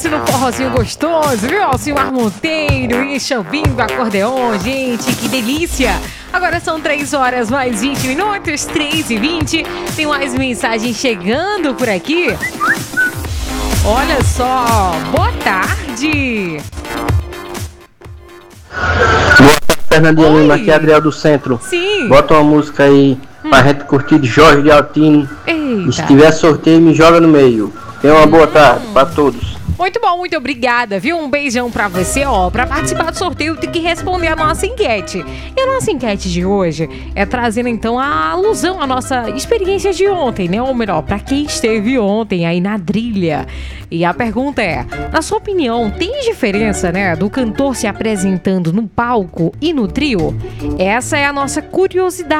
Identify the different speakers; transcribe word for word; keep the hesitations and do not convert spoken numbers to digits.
Speaker 1: Isso no forrozinho gostoso, viu? Alcimar Monteiro e Xambinho, acordeon, gente, que delícia! Agora são três horas mais vinte minutos, três e vinte. Tem mais mensagem chegando por aqui. Olha só, boa tarde.
Speaker 2: Boa tarde, Fernandinho Lima, aqui é Adriel do Centro.
Speaker 1: Sim.
Speaker 2: Bota uma música aí hum. pra gente curtir de Jorge de Altino.
Speaker 1: Eita.
Speaker 2: E se tiver sorteio, me joga no meio. Tenha uma boa tarde pra todos.
Speaker 1: Muito bom, muito obrigada, viu? Um beijão pra você, ó. Pra participar do sorteio tem que responder a nossa enquete. E a nossa enquete de hoje é trazendo então a alusão à nossa experiência de ontem, né? Ou melhor, pra quem esteve ontem aí na trilha. E a pergunta é, na sua opinião, tem diferença, né, do cantor se apresentando no palco e no trio? Essa é a nossa curiosidade.